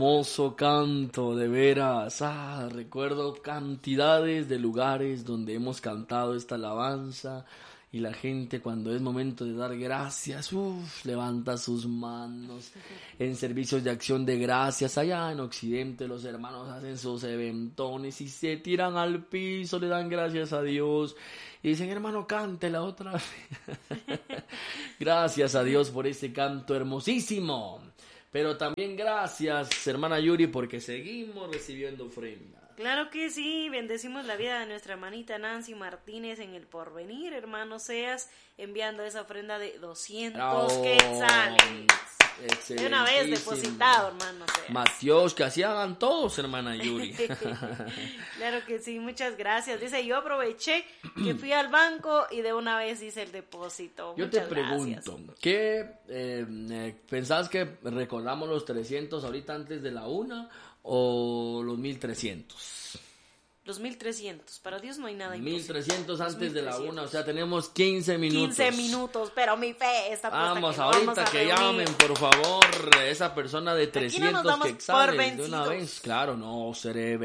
Hermoso canto, de veras. Recuerdo cantidades de lugares donde hemos cantado esta alabanza y la gente, cuando es momento de dar gracias, levanta sus manos en servicios de acción de gracias. Allá en Occidente los hermanos hacen sus eventones y se tiran al piso, le dan gracias a Dios y dicen: hermano, cante la otra vez. Gracias a Dios por este canto hermosísimo. Pero también gracias, hermana Yuri, porque seguimos recibiendo ofrenda. Claro que sí, bendecimos la vida de nuestra hermanita Nancy Martínez en El Porvenir, hermano Seas, enviando esa ofrenda de 200 quetzales. De una vez depositado, hermano Seas. Matios, que así hagan todos, hermana Yuri. Claro que sí, muchas gracias. Dice: yo aproveché que fui al banco y de una vez hice el depósito. Yo muchas te pregunto, ¿qué pensás que recordamos los 300 ahorita antes de la 1 o los 1300? Los 1300, para Dios no hay nada imposible. 1300 antes de la 1, o sea, tenemos 15 minutos. 15 minutos, pero mi fe está puesta. Vamos, que ahorita vamos a que reunir. llamen, por favor, esa persona de 300 no nos damos quetzales por de una vencidos. vez. Claro, no, seré